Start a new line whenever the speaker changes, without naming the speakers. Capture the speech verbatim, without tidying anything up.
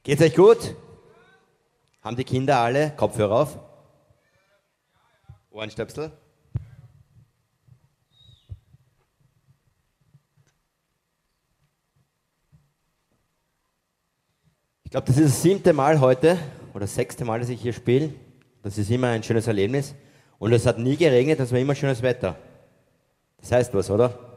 Geht's euch gut? Haben die Kinder alle Kopfhörer auf? Ohrenstöpsel? Ich glaube, das ist das siebte Mal heute oder das sechste Mal, dass ich hier spiele. Das ist immer ein schönes Erlebnis. Und es hat nie geregnet, das war immer schönes Wetter. Das heißt was, oder?